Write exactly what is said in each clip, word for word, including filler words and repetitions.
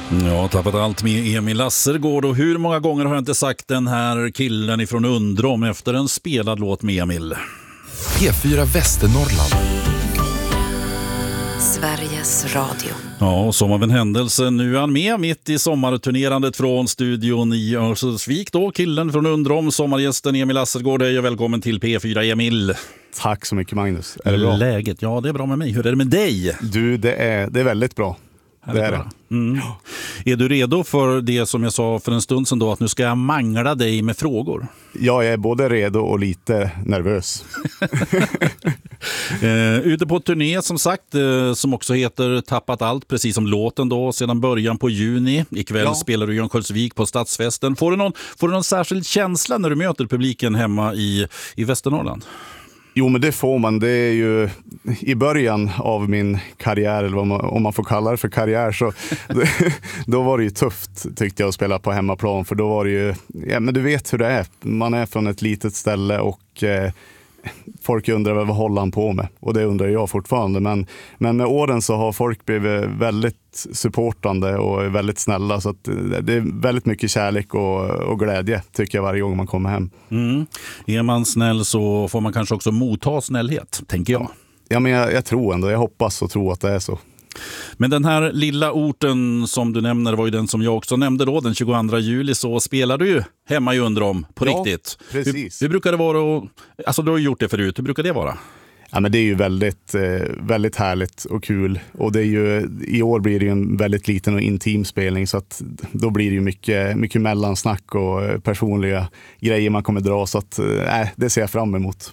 Jag har tappat allt med Emil Assergård, och hur många gånger har jag inte sagt den här killen ifrån Undrom efter en spelad låt med Emil. P fyra Västernorrland. Sveriges Radio. Ja, och som av en händelse, nu är han med mitt i sommarturnerandet från studion i Örnsköldsvik då, killen från Undrom, sommargästen Emil Assergård. Hej och välkommen till P fyra, Emil. Tack så mycket, Magnus. Är det bra? Läget? Ja, det är bra med mig. Hur är det med dig? Du, det är, det är väldigt bra. Det är, det. Mm. Är du redo för det som jag sa för en stund sedan då, att nu ska jag mangla dig med frågor? Jag är både redo och lite nervös. eh, ute på turné som sagt, eh, som också heter Tappat allt, precis som låten då, sedan början på juni. Ikväll ja. spelar du i Örnsköldsvik på Stadsfesten. Får du någon, får du någon särskild känsla när du möter publiken hemma i, i Västernorrland? Jo, men det får man. Det är ju i början av min karriär, eller vad man, om man får kalla det för karriär, så då var det ju tufft, tyckte jag, att spela på hemmaplan. För då var det ju, ja men du vet hur det är. Man är från ett litet ställe och eh, folk undrar vad håller han på med. Och det undrar jag fortfarande. Men, men med åren så har folk blivit väldigt supportande och väldigt snälla. Så att det är väldigt mycket kärlek och, och glädje, tycker jag, varje gång man kommer hem. Mm. Är man snäll så får man kanske också motta snällhet, tänker jag. Ja, men jag, jag tror ändå. Jag hoppas och tror att det är så. Men den här lilla orten som du nämner var ju den som jag också nämnde då, den tjugoandra juli, så spelar du ju hemma i Undrom på ja, riktigt. Precis. Hur, hur brukar det vara? Och, alltså du har ju gjort det förut, hur brukar det vara? Ja, men det är ju väldigt, väldigt härligt och kul. Och det är ju, i år blir det ju en väldigt liten och intim spelning, så att då blir det ju mycket, mycket mellansnack och personliga grejer man kommer dra, så att äh, det ser jag fram emot.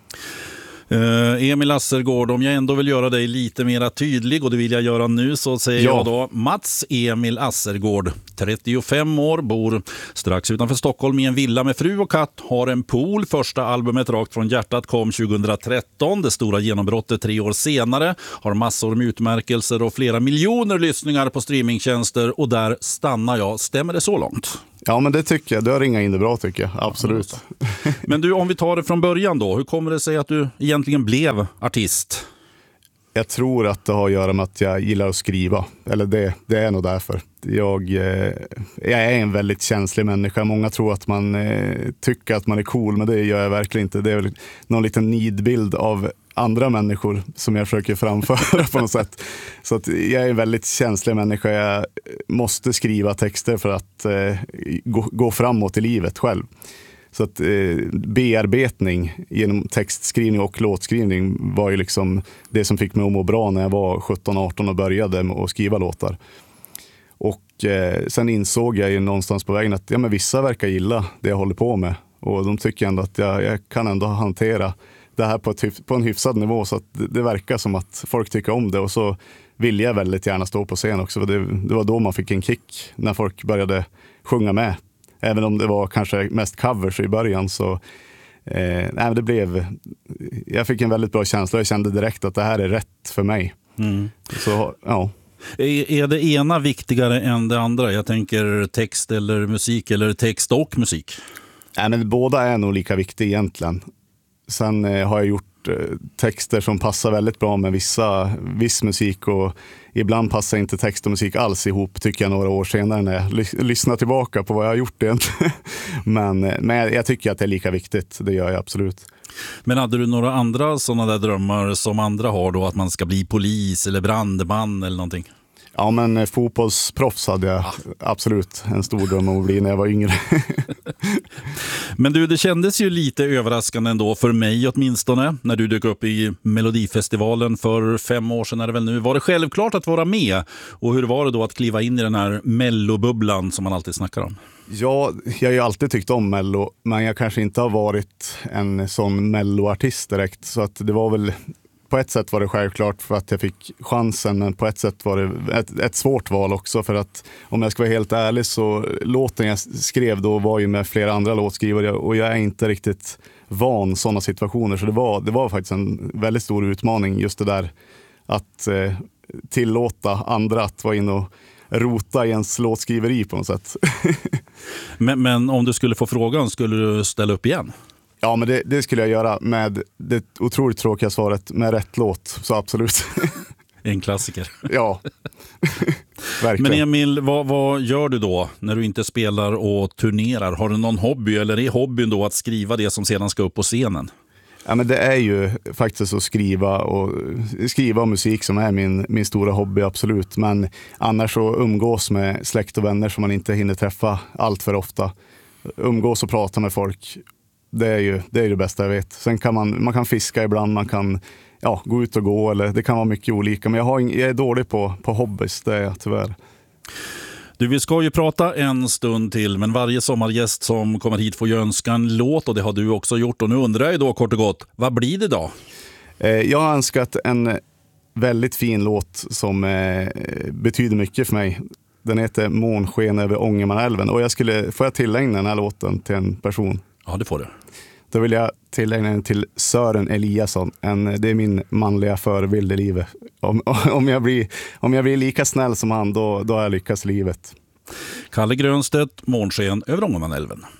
Uh, Emil Assergård, om jag ändå vill göra dig lite mer tydlig, och det vill jag göra nu, så säger ja. jag då Mats Emil Assergård, trettiofem år, bor strax utanför Stockholm i en villa med fru och katt, har en pool. Första albumet Rakt från hjärtat kom tjugohundratretton, det stora genombrottet tre år senare, har massor med utmärkelser och flera miljoner lyssningar på streamingtjänster, och där stannar jag. Stämmer det så långt? Ja, men det tycker jag. Du har ringat in det bra, tycker jag. Absolut. Ja, men du, om vi tar det från början då. Hur kommer det sig att du egentligen blev artist? Jag tror att det har att göra med att jag gillar att skriva. Eller det, det är nog därför. Jag, eh, jag är en väldigt känslig människa. Många tror att man eh, tycker att man är cool, men det gör jag verkligen inte. Det är väl någon liten nidbild av andra människor som jag försöker framföra på något sätt. Så att jag är en väldigt känslig människa. Jag måste skriva texter för att eh, gå, gå framåt i livet själv. Så att eh, bearbetning genom textskrivning och låtskrivning var ju liksom det som fick mig att må bra när jag var sjutton arton och började med att skriva låtar. Och eh, sen insåg jag ju någonstans på vägen att ja, men vissa verkar gilla det jag håller på med. Och de tycker ändå att jag, jag kan ändå hantera det här på, ett, på en hyfsad nivå, så att det, det verkar som att folk tycker om det. Och så vill jag väldigt gärna stå på scen också. Det, det var då man fick en kick, när folk började sjunga med. Även om det var kanske mest covers i början, så eh, nej, det blev, jag fick en väldigt bra känsla. Jag kände direkt att det här är rätt för mig. Mm. Så ja. Är, är det ena viktigare än det andra? Jag tänker text eller musik, eller text och musik. Nej, men båda är nog lika viktiga egentligen. Sen eh, har jag gjort eh, texter som passar väldigt bra med vissa, viss musik, och ibland passar inte text och musik alls ihop, tycker jag, några år senare när jag ly- lyssnar tillbaka på vad jag har gjort egentligen. men, men jag tycker att det är lika viktigt, det gör jag absolut. Men hade du några andra sådana där drömmar som andra har då, att man ska bli polis eller brandman eller någonting? Ja, men fotbollsproffs hade jag ah. absolut en stor dröm om att bli när jag var yngre. Men du, det kändes ju lite överraskande ändå, för mig åtminstone, när du dök upp i Melodifestivalen för fem år sedan är det väl nu. Var det självklart att vara med? Och hur var det då att kliva in i den här mellobubblan som man alltid snackar om? Ja, jag har ju alltid tyckt om mello, men jag kanske inte har varit en sån melloartist direkt. Så att det var väl, på ett sätt var det självklart för att jag fick chansen, men på ett sätt var det ett, ett svårt val också. För att om jag ska vara helt ärlig, så låten jag skrev då var ju med flera andra låtskrivare, och jag är inte riktigt van sådana situationer. Så det var, det var faktiskt en väldigt stor utmaning, just det där att eh, tillåta andra att vara in och rota i ens låtskriveri på något sätt. men, men om du skulle få frågan, skulle du ställa upp igen? Ja, men det, det skulle jag göra med det otroligt tråkiga svaret, med rätt låt, så absolut. En klassiker. Ja. verkligen. Men Emil, vad, vad gör du då när du inte spelar och turnerar? Har du någon hobby, eller är hobbyn då att skriva det som sedan ska upp på scenen? Ja, men det är ju faktiskt att skriva och skriva musik som är min, min stora hobby, absolut. Men annars så umgås med släkt och vänner som man inte hinner träffa allt för ofta. Umgås och prata med folk, det är ju det, är det bästa jag vet. Sen kan man, man kan fiska ibland, man kan ja, gå ut och gå, eller det kan vara mycket olika. Men jag, har, jag är dålig på, på hobbys, det är jag tyvärr. Du, vi ska ju prata en stund till, men varje sommargäst som kommer hit får ju önska en låt, och det har du också gjort. Och nu undrar jag då kort och gott, vad blir det då? Jag har önskat en väldigt fin låt som betyder mycket för mig. Den heter Månsken över Ångermanälven, och jag skulle, får jag tillägna den här låten till en person? Ja, det får du. Då vill jag tillägna den till Sören Eliasson. En, det är min manliga förebild i livet. Om, om, jag blir, om jag blir lika snäll som han, då, då har jag lyckats i livet. Kalle Grönstedt, Månsken över Ångermanälven.